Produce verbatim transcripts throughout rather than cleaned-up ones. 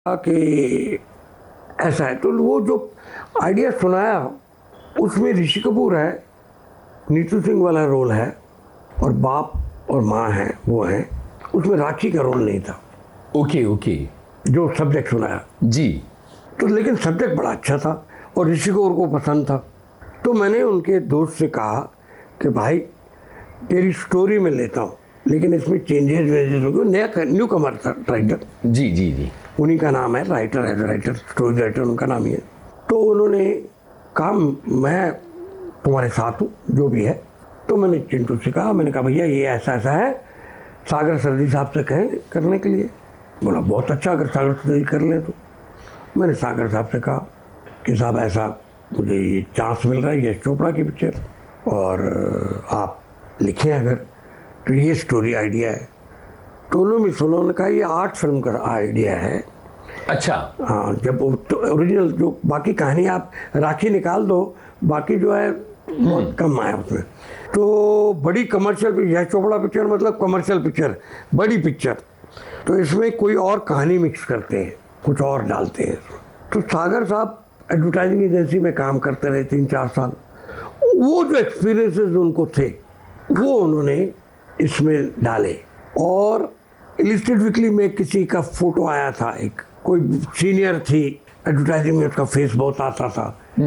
कि ऐसा है। तो वो जो आइडिया सुनाया उसमें ऋषि कपूर है, नीतू सिंह वाला रोल है और बाप और माँ है वो है, उसमें राखी का रोल नहीं था। ओके ओके जो सब्जेक्ट सुनाया जी, तो लेकिन सब्जेक्ट बड़ा अच्छा था और ऋषि कपूर को पसंद था। तो मैंने उनके दोस्त से कहा कि भाई तेरी स्टोरी में लेता हूँ लेकिन इसमें चेंजेस वेजेस होंगे। नया न्यू कमर था राइटर, जी जी जी, उन्हीं का नाम है, राइटर है, राइटर स्टोरी राइटर उनका नाम ही है। तो उन्होंने कहा मैं तुम्हारे साथ हूँ जो भी है। तो मैंने चिंटू से कहा, मैंने कहा भैया ये ऐसा ऐसा है, सागर सर्दी साहब से कहें करने के लिए। बोला बहुत अच्छा, अगर सागर सर्दी कर लें तो। मैंने सागर साहब से कहा कि साहब ऐसा मुझे ये चांस मिल रहा है यश चोपड़ा की पिक्चर और आप लिखें अगर, तो ये स्टोरी आइडिया है। तो उन्होंने सुना, उन्होंने कहा ये आर्ट फिल्म का आइडिया है। अच्छा हाँ, जब तो ओरिजिनल जो बाकी कहानी आप राखी निकाल दो, बाकी जो है बहुत कम आया उसमें। तो बड़ी कमर्शियल, यश चोपड़ा पिक्चर मतलब कमर्शियल पिक्चर, बड़ी पिक्चर, तो इसमें कोई और कहानी मिक्स करते हैं, कुछ और डालते हैं। तो सागर साहब एडवर्टाइजिंग एजेंसी में काम करते रहे तीन चार साल। वो जो एक्सपीरियंसेस उनको थे वो उन्होंने इसमें डाले। और इलिस्ट्रेट वीकली में किसी का फोटो आया था, एक कोई सीनियर थी एडवर्टाइजिंग में, उसका फेस बहुत आता था,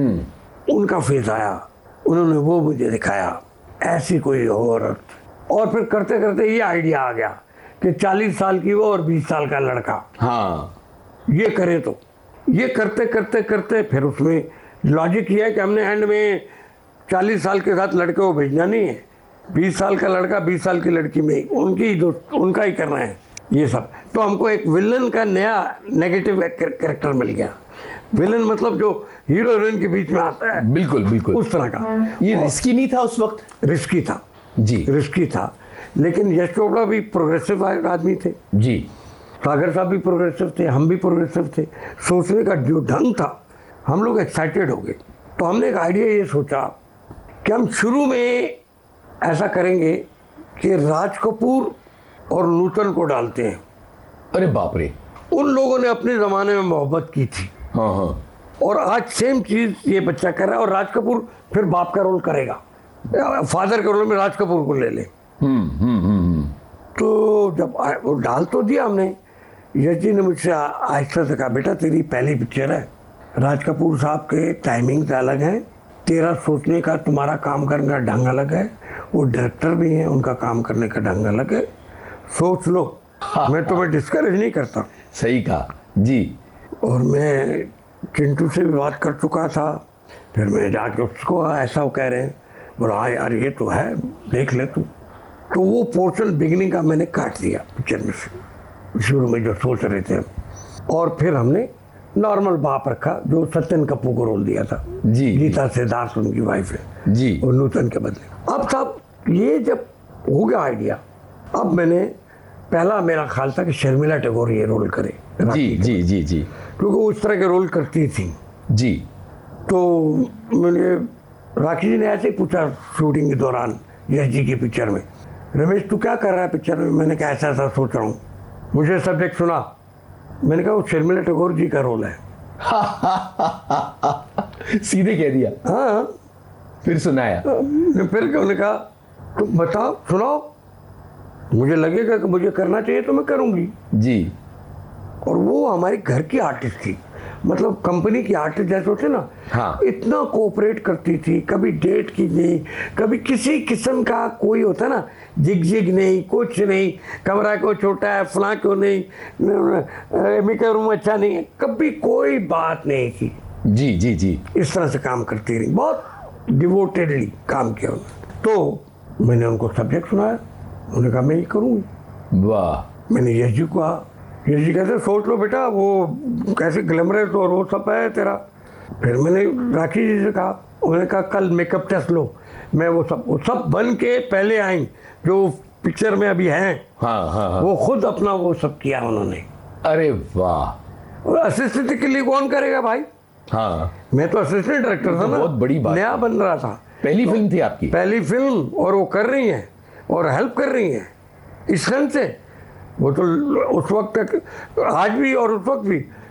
उनका फेस आया, उन्होंने वो मुझे दिखाया, ऐसी कोई औरत। और फिर करते करते ये आइडिया आ गया कि चालीस साल की वो और बीस साल का लड़का, हाँ ये करे। तो ये करते करते करते फिर उसमें लॉजिक ये है कि हमने एंड में चालीस साल के साथ लड़के को भेजना नहीं है, बीस साल का लड़का बीस साल की लड़की में उनकी दोस्त उनका ही करना है ये सब। तो हमको एक विलन का नया नेगेटिव कैरेक्टर मिल गया। विलन मतलब जो हीरो हीरोइन के बीच में आता है, बिल्कुल बिल्कुल उस तरह का। ये रिस्की नहीं था उस वक्त? रिस्की था जी, रिस्की था, लेकिन यश चोपड़ा भी प्रोग्रेसिव आदमी थे जी, सागर साहब भी प्रोग्रेसिव थे, हम भी प्रोग्रेसिव थे। सोचने का जो ढंग था, हम लोग एक्साइटेड हो गए। तो हमने एक आइडिया ये सोचा कि हम शुरू में ऐसा करेंगे कि राज कपूर और नूतन को डालते हैं। अरे बाप रे, उन लोगों ने अपने ज़माने में मोहब्बत की थी, हाँ हाँ, और आज सेम चीज़ ये बच्चा कर रहा है। और राज कपूर फिर बाप का रोल करेगा, फादर के रोल में राज कपूर को ले ले। हम्म हम्म हम्म। तो जब वो डाल तो दिया हमने, यश जी ने मुझसे आहिस्ता से कहा, बेटा तेरी पहली पिक्चर है, राज कपूर साहब के टाइमिंग्स अलग हैं, तेरा सोचने का, तुम्हारा काम करने का ढंग अलग है, वो डायरेक्टर भी हैं, उनका काम करने का ढंग अलग है, सोच लो। मैं तुम्हें डिस्करेज नहीं करता। सही कहा जी। और मैं चिंटू से भी बात कर चुका था, फिर मैं जाके उसको ऐसा वो कह रहे हैं, बोला हाँ यार ये तो है, देख ले तू। तो वो पोर्शन बिगिनिंग का मैंने काट दिया पिक्चर में से, शुरू में जो सोच रहे थे। और फिर हमने नॉर्मल बाप रखा जो सत्यन कपूर को रोल दिया था, जी, गीता सिद्धार्थ उनकी वाइफ है जी, और नूतन के बदले। अब साहब ये जब हो गया आइडिया, अब मैंने पहला मेरा ख्याल था कि शर्मिला टैगोर ये रोल करे, जी जी जी जी, क्योंकि वो उस तरह के रोल करती थी जी। तो मैंने, राखी जी ने ऐसे ही पूछा शूटिंग के दौरान यश जी की पिक्चर में, रमेश तू क्या कर रहा है पिक्चर में? मैंने कहा ऐसा ऐसा सोच रहा हूँ। मुझे सब्जेक्ट सुना, मैंने कहा वो शर्मिला टैगोर जी का रोल है। सीधे कह दिया? हाँ। फिर सुनाया? फिर उन्होंने कहा तो बताओ, सुनाओ, मुझे लगेगा कि मुझे करना चाहिए तो मैं करूँगी जी। और वो हमारी घर की आर्टिस्ट थी, मतलब कंपनी की आर्टिस्ट जैसे होते ना, हाँ। इतना कोऑपरेट करती थी, कभी डेट की नहीं, कभी किसी किस्म का कोई होता ना जिग जिग नहीं, कुछ नहीं, कमरा क्यों छोटा है, फलां क्यों नहीं, मेरा रूम अच्छा नहीं है, कभी कोई बात नहीं की। जी जी जी, इस तरह से काम करती रही, बहुत डिवोटेडली काम किया उन्होंने। तो मैंने उनको सब्जेक्ट सुनाया, उन्होंने कहा मैं ये करूँगी। वाह। मैंने यश जी को कहा, यश जी कहते सोच लो बेटा, वो कैसे ग्लैमरस और वो सब है तेरा। फिर मैंने राखी जी से कहा, उन्होंने कहा कल मेकअप टेस्ट लो। मैं वो सब वो सब बन के पहले आई जो पिक्चर में अभी हैं, हाँ हाँ हाँ, वो खुद अपना वो सब किया उन्होंने। अरे वाह। और असिस्टेंट के लिए कौन करेगा भाई? हाँ, मैं तो असिस्टेंट डायरेक्टर था ना, बहुत बड़ी बात, नया बन रहा था, पहली फिल्म थी आपकी? पहली फिल्म, और वो कर रही हैं और हेल्प कर रही हैं इस ढंग से। वो तो उस वक्त तक, आज भी और उस वक्त भी